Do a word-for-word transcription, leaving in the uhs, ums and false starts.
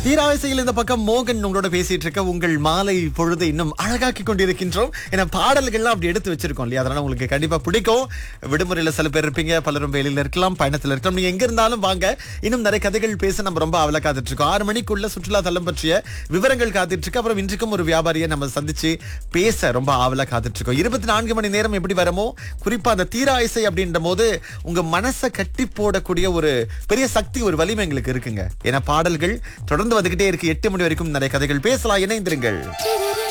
தீராவசையில் இந்த பக்கம் மோகன் உங்களோட பேசிட்டு இருக்க உங்கள் மாலை பொழுது இன்னும் அழகாக்கி கொண்டிருக்கின்றோம். ஏன்னா பாடல்கள்லாம் அப்படி எடுத்து வச்சிருக்கோம் இல்லையா, அதனால உங்களுக்கு கண்டிப்பா பிடிக்கும். விடுமுறையில சில பேர் இருப்பீங்க, பலரும் வேலையில இருக்கலாம், பயணத்துல இருக்கலாம். நீங்க எங்க இருந்தாலும் வாங்க, இன்னும் நிறைய கதைகள் பேச நம்ம ரொம்ப அவல காத்துட்டு இருக்கோம். ஆறு மணிக்குள்ள சுற்றுலா தலம் பற்றிய விவரங்கள் காத்துட்டு இருக்கு. அப்புறம் இன்றைக்கும் ஒரு வியாபாரியை நம்ம சந்திச்சு பேச ரொம்ப ஆவலா காத்துட்டு இருக்கோம். இருபத்தி நான்கு மணி நேரம் எப்படி வரமோ, குறிப்பா அந்த தீராயிசை அப்படின்ற போது உங்க மனசை கட்டி போடக்கூடிய ஒரு பெரிய சக்தி, ஒரு வலிமை எங்களுக்கு இருக்குங்க. ஏன்னா பாடல்கள் தொடர்ந்து வந்துகிட்டே இருக்கு. எட்டு மணி வரைக்கும் நிறைய கதைகள் பேசலாம். இணைந்திருங்கள்.